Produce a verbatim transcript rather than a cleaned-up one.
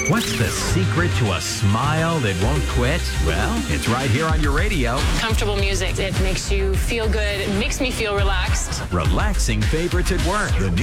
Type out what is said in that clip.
What's the secret to a smile that won't quit? Well, it's right here on your radio. Comfortable music. It makes you feel good. It makes me feel relaxed. Relaxing favorites at work. The